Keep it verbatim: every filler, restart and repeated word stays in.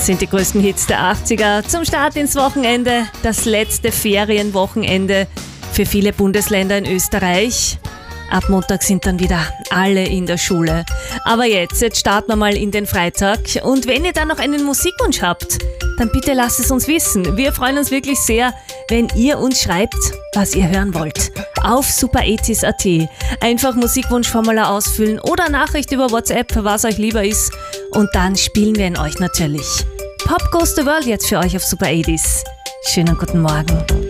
Das sind die größten Hits der achtziger. Zum Start ins Wochenende, das letzte Ferienwochenende für viele Bundesländer in Österreich. Ab Montag sind dann wieder alle in der Schule. Aber jetzt, jetzt starten wir mal in den Freitag. Und wenn ihr dann noch einen Musikwunsch habt, dann bitte lasst es uns wissen. Wir freuen uns wirklich sehr, wenn ihr uns schreibt, was ihr hören wollt. Auf super eighties punkt at. Einfach Musikwunschformular ausfüllen oder Nachricht über WhatsApp, was euch lieber ist. Und dann spielen wir ihn euch natürlich. Pop Goes the World jetzt für euch auf Super eighties. Schönen guten Morgen.